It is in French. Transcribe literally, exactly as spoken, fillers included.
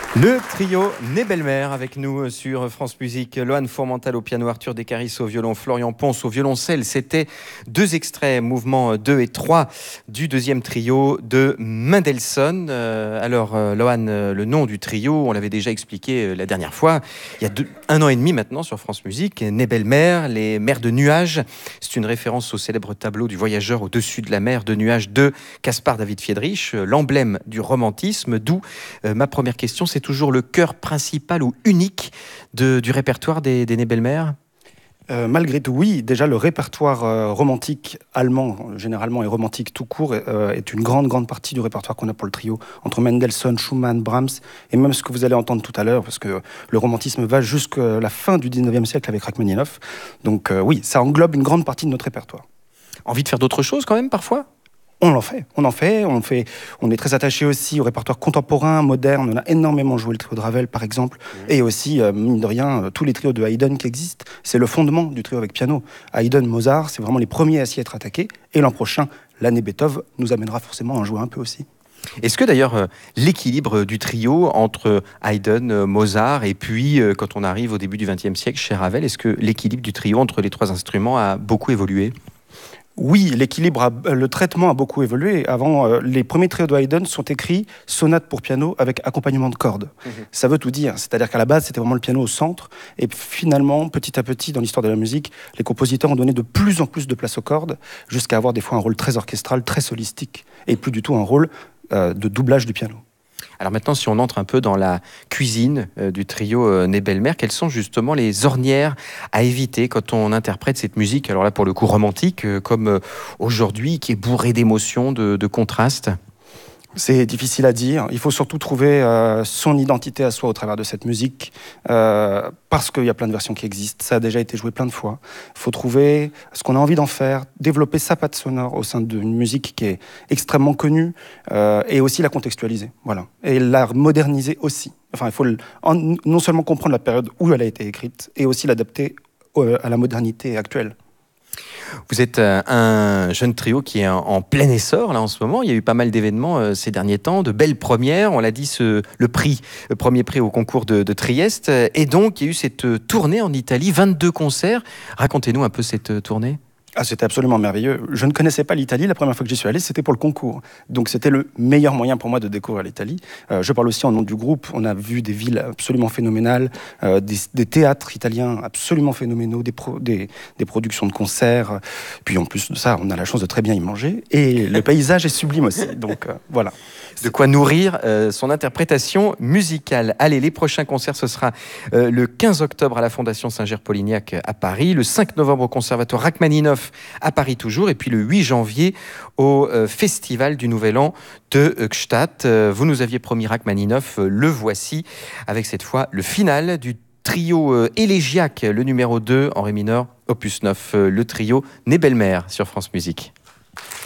Le trio Né Belle-Mère avec nous sur France Musique. Loan Fourmental au piano, Arthur Descaris au violon, Florian Ponce au violoncelle. C'était deux extraits, mouvements deux et trois du deuxième trio de Mendelssohn. Euh, alors, euh, Loan, euh, le nom du trio, on l'avait déjà expliqué euh, la dernière fois, il y a deux, un an et demi maintenant sur France Musique. Né Belle-Mère, les mers de nuages. C'est une référence au célèbre tableau du voyageur au-dessus de la mer de nuages de Caspar David Friedrich, l'emblème du romantisme, d'où euh, ma première question, c'est toujours le cœur principal ou unique de, du répertoire des, des Né Belle-Mère? Euh, malgré tout, oui. Déjà, le répertoire euh, romantique allemand, généralement, et romantique tout court, euh, est une grande, grande partie du répertoire qu'on a pour le trio, entre Mendelssohn, Schumann, Brahms, et même ce que vous allez entendre tout à l'heure, parce que le romantisme va jusqu'à la fin du dix-neuvième siècle avec Rachmaninoff. Donc euh, oui, ça englobe une grande partie de notre répertoire. Envie de faire d'autres choses quand même, parfois? On en fait, on en fait, on fait, on est très attaché aussi au répertoire contemporain, moderne. On a énormément joué le trio de Ravel, par exemple, mmh. et aussi, euh, mine de rien, euh, tous les trios de Haydn qui existent. C'est le fondement du trio avec piano. Haydn, Mozart, c'est vraiment les premiers à s'y être attaqués. Et l'an prochain, l'année Beethoven nous amènera forcément à en jouer un peu aussi. Est-ce que d'ailleurs euh, l'équilibre du trio entre Haydn, euh, Mozart et puis euh, quand on arrive au début du vingtième siècle chez Ravel, est-ce que l'équilibre du trio entre les trois instruments a beaucoup évolué? Oui, l'équilibre, a, le traitement a beaucoup évolué. Avant, euh, les premiers trios de Haydn sont écrits sonates pour piano avec accompagnement de cordes. Mmh. Ça veut tout dire. C'est-à-dire qu'à la base, c'était vraiment le piano au centre. Et finalement, petit à petit, dans l'histoire de la musique, les compositeurs ont donné de plus en plus de place aux cordes, jusqu'à avoir des fois un rôle très orchestral, très solistique, et plus du tout un rôle euh, de doublage du piano. Alors maintenant, si on entre un peu dans la cuisine euh, du trio euh, Né Belle-Mère, quelles sont justement les ornières à éviter quand on interprète cette musique, alors là pour le coup romantique, euh, comme euh, aujourd'hui, qui est bourrée d'émotions, de, de contrastes? C'est difficile à dire. Il faut surtout trouver euh, son identité à soi au travers de cette musique, euh, parce qu'il y a plein de versions qui existent. Ça a déjà été joué plein de fois. Il faut trouver ce qu'on a envie d'en faire, développer sa patte sonore au sein d'une musique qui est extrêmement connue, euh, et aussi la contextualiser. Voilà. Et la moderniser aussi. Enfin, il faut le, en, non seulement comprendre la période où elle a été écrite, et aussi l'adapter euh, à la modernité actuelle. Vous êtes un jeune trio qui est en plein essor là en ce moment. Il y a eu pas mal d'événements ces derniers temps, de belles premières. On l'a dit, ce, le prix, le premier prix au concours de, de Trieste. Et donc, il y a eu cette tournée en Italie, vingt-deux concerts. Racontez-nous un peu cette tournée. Ah, c'était absolument merveilleux. Je ne connaissais pas l'Italie. La première fois que j'y suis allé, c'était pour le concours. Donc, c'était le meilleur moyen pour moi de découvrir l'Italie. Euh, je parle aussi en nom du groupe. On a vu des villes absolument phénoménales, euh, des, des théâtres italiens absolument phénoménaux, des, pro, des, des productions de concerts. Puis, en plus de ça, on a la chance de très bien y manger. Et le paysage est sublime aussi. Donc, euh, voilà. De quoi nourrir euh, son interprétation musicale. Allez, les prochains concerts, ce sera euh, le quinze octobre à la Fondation Saint-Ger-Polignac à Paris, le cinq novembre au Conservatoire Rachmaninoff à Paris toujours, et puis le huit janvier au euh, Festival du Nouvel An de Gstaad. Euh, vous nous aviez promis Rachmaninoff, euh, le voici, avec cette fois le final du trio euh, élégiaque, le numéro deux en ré mineur, opus neuf, euh, le trio Né Belle-Mère sur France Musique.